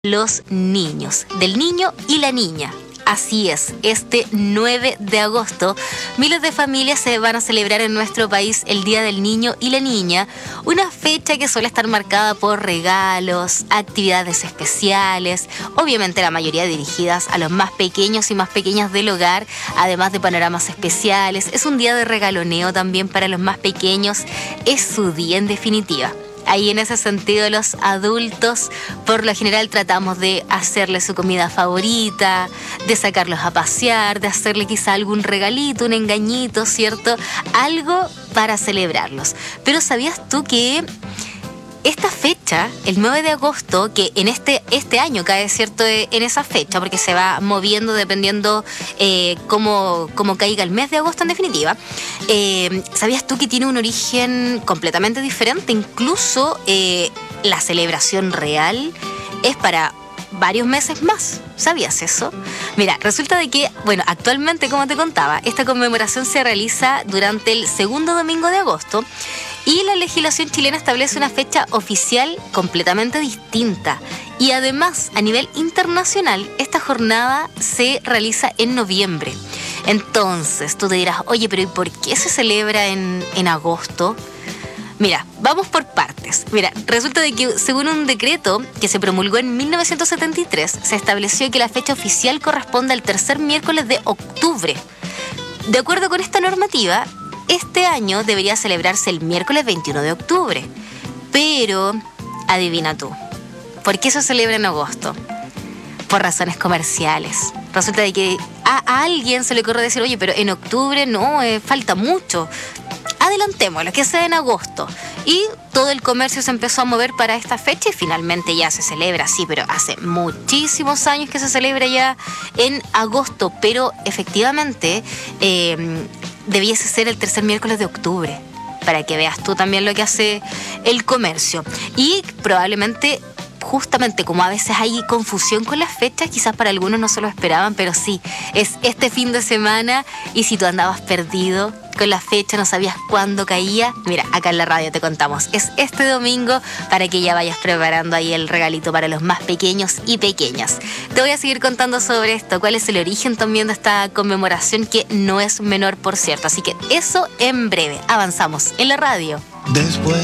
los niños, del niño y la niña. Así es, este 9 de agosto, miles de familias se van a celebrar en nuestro país el Día del Niño y la Niña, una fecha que suele estar marcada por regalos, actividades especiales, obviamente la mayoría dirigidas a los más pequeños y más pequeñas del hogar, además de panoramas especiales. Es un día de regaloneo también para los más pequeños, es su día en definitiva. Ahí en ese sentido los adultos por lo general tratamos de hacerle su comida favorita, de sacarlos a pasear, de hacerle quizá algún regalito, un engañito, ¿cierto? Algo para celebrarlos. Pero ¿sabías tú que esta fecha, el 9 de agosto, que en este año cae, ¿cierto?, en esa fecha, porque se va moviendo dependiendo cómo caiga el mes de agosto en definitiva, ¿sabías tú que tiene un origen completamente diferente? Incluso la celebración real es para varios meses más. ¿Sabías eso? Mira, resulta de que, bueno, actualmente, como te contaba, esta conmemoración se realiza durante el segundo domingo de agosto y la legislación chilena establece una fecha oficial completamente distinta. Y además, a nivel internacional, esta jornada se realiza en noviembre. Entonces, tú te dirás, oye, pero ¿y por qué se celebra en agosto? Mira, vamos por partes. Mira, resulta de que según un decreto que se promulgó en 1973, se estableció que la fecha oficial corresponde al tercer miércoles de octubre. De acuerdo con esta normativa, este año debería celebrarse el miércoles 21 de octubre. Pero, adivina tú, ¿por qué se celebra en agosto? Por razones comerciales. Resulta de que a alguien se le ocurre decir, oye, pero en octubre no, falta mucho. Adelantémoslo, que sea en agosto. Y todo el comercio se empezó a mover para esta fecha y finalmente ya se celebra, sí, pero hace muchísimos años que se celebra ya en agosto, pero efectivamente debiese ser el tercer miércoles de octubre, para que veas tú también lo que hace el comercio. Y probablemente, justamente como a veces hay confusión con las fechas, quizás para algunos no se lo esperaban, pero sí, es este fin de semana y si tú andabas perdido con la fecha, no sabías cuándo caía, mira, acá en la radio te contamos, es este domingo para que ya vayas preparando ahí el regalito para los más pequeños y pequeñas. Te voy a seguir contando sobre esto, cuál es el origen también de esta conmemoración que no es menor, por cierto, así que eso en breve, avanzamos en la radio. Después